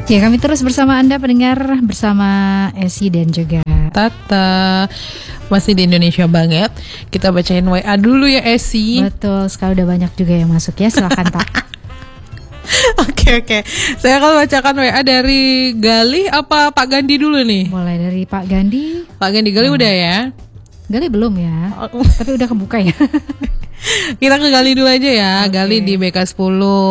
Ya, kami terus bersama Anda pendengar, bersama Esi dan juga Tata. Masih di Indonesia banget. Kita bacain WA dulu ya, Esi. Betul, sekali udah banyak juga yang masuk ya. Silakan Pak. Oke. Saya akan bacakan WA dari Galih apa Pak Gandhi dulu nih? Mulai dari Pak Gandhi. Pak Gandhi, Galih udah ya? Galih belum ya, tapi udah kebuka ya. Kita ke Galih dulu aja ya. Okay. Galih di BK10.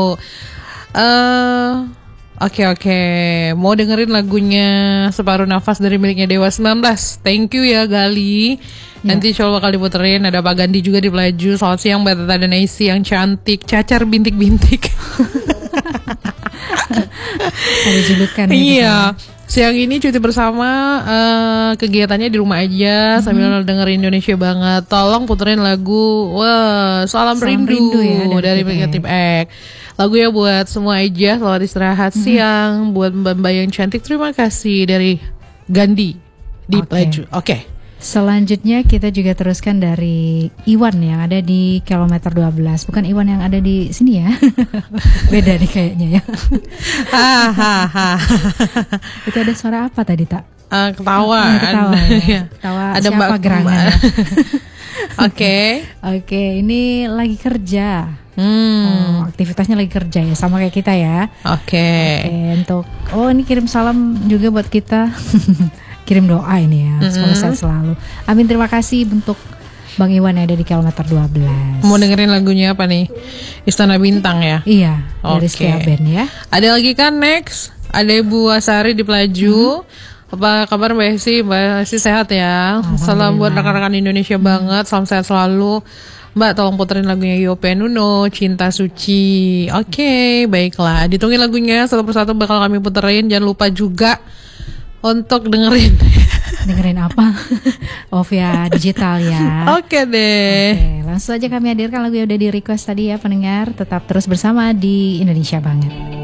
Oke. Mau dengerin lagunya Separuh Nafas dari miliknya Dewa 19. Thank you ya Gali. Nanti insya Allah bakal diputerin. Ada Pak Gandhi juga di Pelaju. Selamat siang Mbak Tata dan Aisy yang cantik, cacar bintik-bintik. Ada julukan. Iya. Siang ini cuti bersama, kegiatannya di rumah aja sambil dengerin Indonesia banget. Tolong puterin lagu Salam Rindu ya, dari Tim X. Lagu ya buat semua aja, selamat istirahat siang. Buat mbak-mbak yang cantik, terima kasih dari Gandhi di Pelaju. Oke. Selanjutnya kita juga teruskan dari Iwan yang ada di kilometer 12. Bukan Iwan yang ada di sini ya. Beda nih kayaknya ya. Itu ada suara apa tadi, Tak? Ketawa. Ketawa ya. Ketawa ada siapa mbak gerangan ya? Oke, ini lagi kerja. Aktivitasnya lagi kerja ya, sama kayak kita ya. Oke, untuk ini kirim salam juga buat kita. Kirim doa ini ya, semoga sehat selalu. Amin, terima kasih untuk Bang Iwan yang ada di kilometer 12. Mau dengerin lagunya apa nih? Istana Bintang ya? Iya, dari Setia Band ya. Ada lagi kan next? Ada Ibu Asari di Pelaju. Apa kabar Mbak Esi? Mbak Esi sehat ya? Salam buat rekan-rekan Indonesia banget. Salam sehat selalu. Mbak tolong puterin lagunya Yope Nuno, Cinta Suci. Oke, baiklah. Ditungguin lagunya satu persatu bakal kami puterin. Jangan lupa juga untuk dengerin apa? Via digital ya. Oke deh. Oke, langsung aja kami hadirkan lagu yang udah di request tadi ya pendengar. Tetap terus bersama di Indonesia Banget.